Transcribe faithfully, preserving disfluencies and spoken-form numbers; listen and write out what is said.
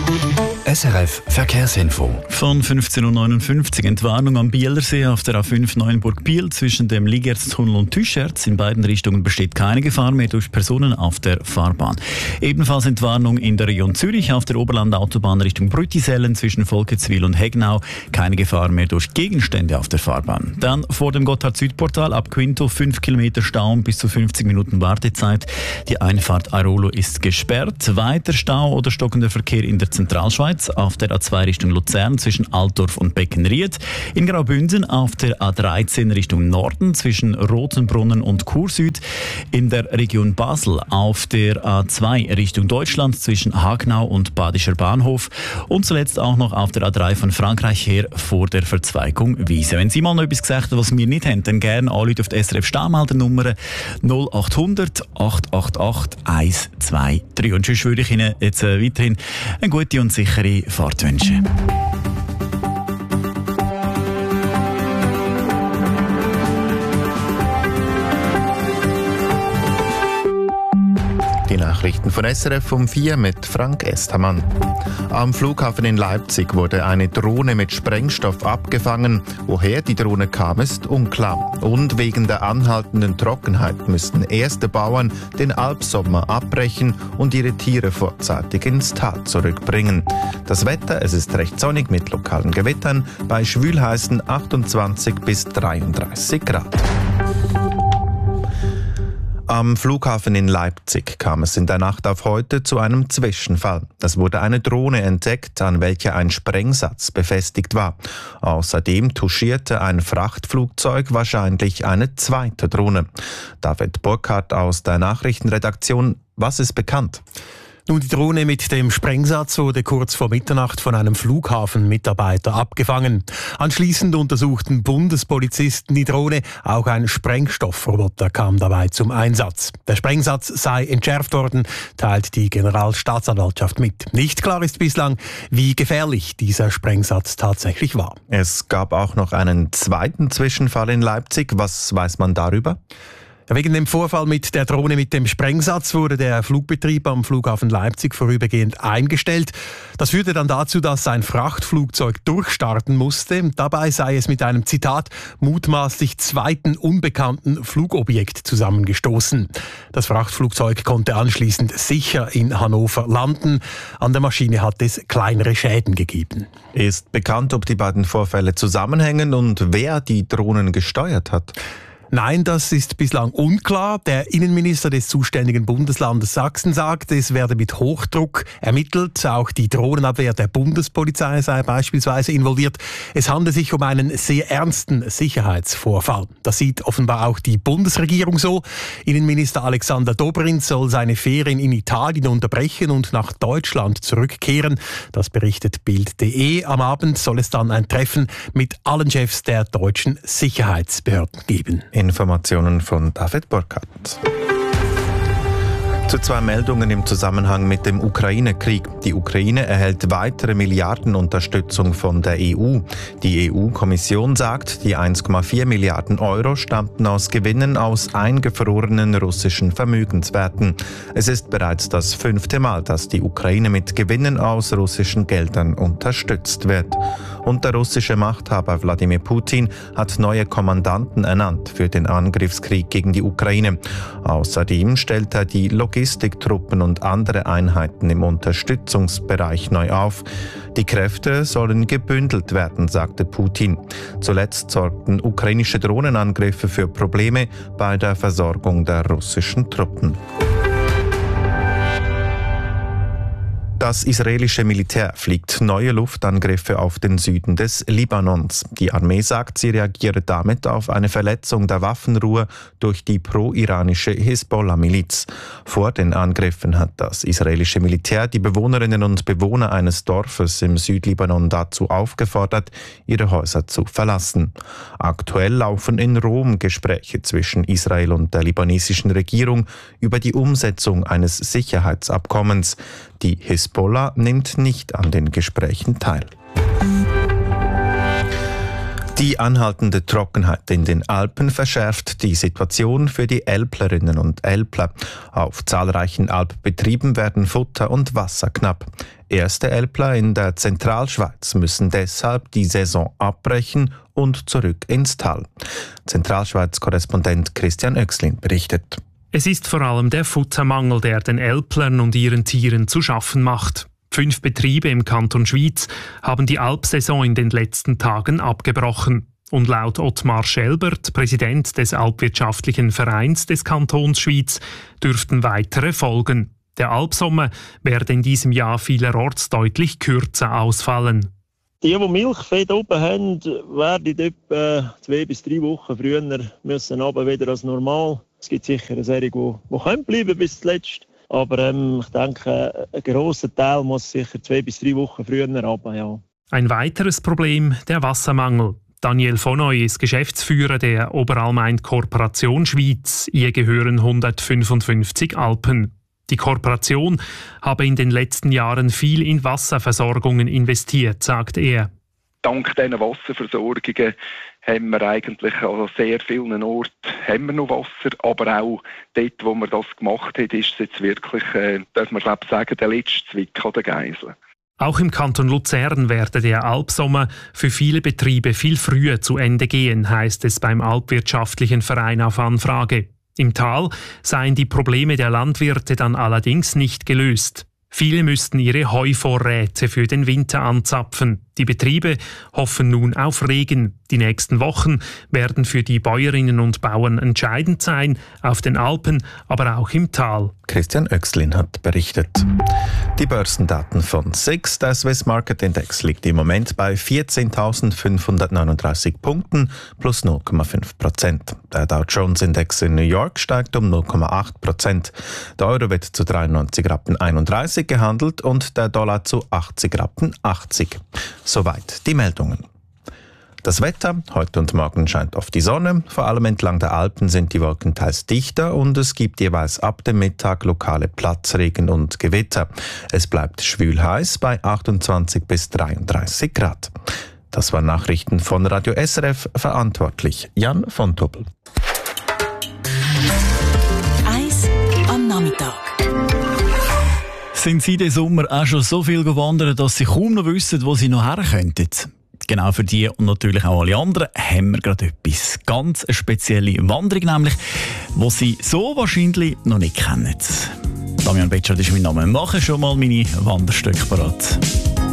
S R F Verkehrsinfo. Von fünfzehn Uhr neunundfünfzig Entwarnung am Bielersee auf der A fünf Neuenburg-Biel zwischen dem Ligertstunnel und Tüscherz. In beiden Richtungen besteht keine Gefahr mehr durch Personen auf der Fahrbahn. Ebenfalls Entwarnung in der Region Zürich auf der Oberlandautobahn Richtung Brüttisellen zwischen Volketswil und Hegnau. Keine Gefahr mehr durch Gegenstände auf der Fahrbahn. Dann vor dem Gotthard-Südportal ab Quinto fünf Kilometer Stau und bis zu fünfzig Minuten Wartezeit. Die Einfahrt Airolo ist gesperrt. Weiter Stau oder stockender Verkehr in der Zentralschweiz auf der A zwei Richtung Luzern zwischen Altdorf und Beckenried. In Graubünden auf der A dreizehn Richtung Norden zwischen Rotenbrunnen und Chursüd. In der Region Basel auf der A zwei Richtung Deutschland zwischen Hagnau und Badischer Bahnhof. Und zuletzt auch noch auf der A drei von Frankreich her vor der Verzweigung Wiese. Wenn Sie mal noch etwas gesagt haben, was wir nicht haben, dann gerne anrufen auf die S R F Stammhalternummer null acht hundert acht acht acht eins zwei drei. Und sonst würde ich Ihnen jetzt äh, weiterhin eine gute und sichere Fahrt wünschen. Die Nachrichten von S R F um vier mit Frank Estermann. Am Flughafen in Leipzig wurde eine Drohne mit Sprengstoff abgefangen. Woher die Drohne kam, ist unklar. Und wegen der anhaltenden Trockenheit müssten erste Bauern den Albsommer abbrechen und ihre Tiere vorzeitig ins Tal zurückbringen. Das Wetter, es ist recht sonnig mit lokalen Gewittern bei schwülheißen achtundzwanzig bis dreiunddreißig Grad. Am Flughafen in Leipzig kam es in der Nacht auf heute zu einem Zwischenfall. Es wurde eine Drohne entdeckt, an welcher ein Sprengsatz befestigt war. Außerdem touchierte ein Frachtflugzeug wahrscheinlich eine zweite Drohne. David Burkhardt aus der Nachrichtenredaktion, was ist bekannt? Nun, die Drohne mit dem Sprengsatz wurde kurz vor Mitternacht von einem Flughafenmitarbeiter abgefangen. Anschließend untersuchten Bundespolizisten die Drohne. Auch ein Sprengstoffroboter kam dabei zum Einsatz. Der Sprengsatz sei entschärft worden, teilt die Generalstaatsanwaltschaft mit. Nicht klar ist bislang, wie gefährlich dieser Sprengsatz tatsächlich war. Es gab auch noch einen zweiten Zwischenfall in Leipzig. Was weiß man darüber? Wegen dem Vorfall mit der Drohne mit dem Sprengsatz wurde der Flugbetrieb am Flughafen Leipzig vorübergehend eingestellt. Das führte dann dazu, dass ein Frachtflugzeug durchstarten musste. Dabei sei es mit einem, Zitat, mutmaßlich zweiten unbekannten Flugobjekt zusammengestoßen. Das Frachtflugzeug konnte anschließend sicher in Hannover landen. An der Maschine hat es kleinere Schäden gegeben. Ist bekannt, ob die beiden Vorfälle zusammenhängen und wer die Drohnen gesteuert hat? Nein, das ist bislang unklar. Der Innenminister des zuständigen Bundeslandes Sachsen sagt, es werde mit Hochdruck ermittelt. Auch die Drohnenabwehr der Bundespolizei sei beispielsweise involviert. Es handelt sich um einen sehr ernsten Sicherheitsvorfall. Das sieht offenbar auch die Bundesregierung so. Innenminister Alexander Dobrindt soll seine Ferien in Italien unterbrechen und nach Deutschland zurückkehren. Das berichtet Bild punkt de. Am Abend soll es dann ein Treffen mit allen Chefs der deutschen Sicherheitsbehörden geben. Informationen von David Burkhardt. Zu zwei Meldungen im Zusammenhang mit dem Ukraine-Krieg. Die Ukraine erhält weitere Milliardenunterstützung von der E U. Die E U-Kommission sagt, die eins Komma vier Milliarden Euro stammten aus Gewinnen aus eingefrorenen russischen Vermögenswerten. Es ist bereits das fünfte Mal, dass die Ukraine mit Gewinnen aus russischen Geldern unterstützt wird. Und der russische Machthaber Wladimir Putin hat neue Kommandanten ernannt für den Angriffskrieg gegen die Ukraine. Außerdem stellt er die Logistiktruppen und andere Einheiten im Unterstützungsbereich neu auf. Die Kräfte sollen gebündelt werden, sagte Putin. Zuletzt sorgten ukrainische Drohnenangriffe für Probleme bei der Versorgung der russischen Truppen. Das israelische Militär fliegt neue Luftangriffe auf den Süden des Libanons. Die Armee sagt, sie reagiere damit auf eine Verletzung der Waffenruhe durch die pro-iranische Hisbollah-Miliz. Vor den Angriffen hat das israelische Militär die Bewohnerinnen und Bewohner eines Dorfes im Südlibanon dazu aufgefordert, ihre Häuser zu verlassen. Aktuell laufen in Rom Gespräche zwischen Israel und der libanesischen Regierung über die Umsetzung eines Sicherheitsabkommens. Die Hisbollah nimmt nicht an den Gesprächen teil. Die anhaltende Trockenheit in den Alpen verschärft die Situation für die Älplerinnen und Älpler. Auf zahlreichen Alpbetrieben werden Futter und Wasser knapp. Erste Älpler in der Zentralschweiz müssen deshalb die Saison abbrechen und zurück ins Tal. Zentralschweiz-Korrespondent Christian Oechslin berichtet. Es ist vor allem der Futtermangel, der den Älplern und ihren Tieren zu schaffen macht. Fünf Betriebe im Kanton Schwyz haben die Alpsaison in den letzten Tagen abgebrochen. Und laut Ottmar Schelbert, Präsident des Alpwirtschaftlichen Vereins des Kantons Schwyz, dürften weitere folgen. Der Alpsommer werde in diesem Jahr vielerorts deutlich kürzer ausfallen. Die, die Milchvieh oben haben, werden etwa zwei bis drei Wochen früher müssen aber wieder als normal. Es gibt sicher eine Serie, die, die können bleiben bis zuletzt. Aber ähm, ich denke, ein grosser Teil muss sicher zwei bis drei Wochen früher runter, ja. Ein weiteres Problem, der Wassermangel. Daniel Vonoy ist Geschäftsführer der Oberalmain Korporation Schwyz. Ihr gehören hundertfünfundfünfzig Alpen. Die Korporation habe in den letzten Jahren viel in Wasserversorgungen investiert, sagt er. Dank diesen Wasserversorgungen haben wir eigentlich an sehr vielen Orten haben wir noch Wasser, aber auch dort, wo man das gemacht hat, ist es jetzt wirklich, äh, darf man glaube sagen, der letzte Zwick an der Geisel. Auch im Kanton Luzern werde der Alpsommer für viele Betriebe viel früher zu Ende gehen, heisst es beim Alpwirtschaftlichen Verein auf Anfrage. Im Tal seien die Probleme der Landwirte dann allerdings nicht gelöst. Viele müssten ihre Heuvorräte für den Winter anzapfen. Die Betriebe hoffen nun auf Regen. Die nächsten Wochen werden für die Bäuerinnen und Bauern entscheidend sein, auf den Alpen, aber auch im Tal. Christian Oechslin hat berichtet. Die Börsendaten von S I X. Der Swiss Market Index liegt im Moment bei vierzehntausendfünfhundertneununddreißig Punkten plus null Komma fünf Prozent. Der Dow Jones Index in New York steigt um null Komma acht Prozent. Der Euro wird zu dreiundneunzig Rappen einunddreißig gehandelt und der Dollar zu achtzig Rappen achtzig. Soweit die Meldungen. Das Wetter, heute und morgen scheint oft die Sonne, vor allem entlang der Alpen sind die Wolken teils dichter und es gibt jeweils ab dem Mittag lokale Platzregen und Gewitter. Es bleibt schwül heiß bei achtundzwanzig bis dreiunddreißig Grad. Das waren Nachrichten von Radio S R F, verantwortlich Jan von Tuppel. Eis am Nachmittag. Sind Sie den Sommer auch schon so viel gewandert, dass Sie kaum noch wissen, wo Sie noch her könnten? Genau für die und natürlich auch alle anderen haben wir gerade etwas ganz eine spezielle Wanderung, nämlich, die Sie so wahrscheinlich noch nicht kennen. Damian Betschart ist mein Name. Mache schon mal meine Wanderstöcke parat.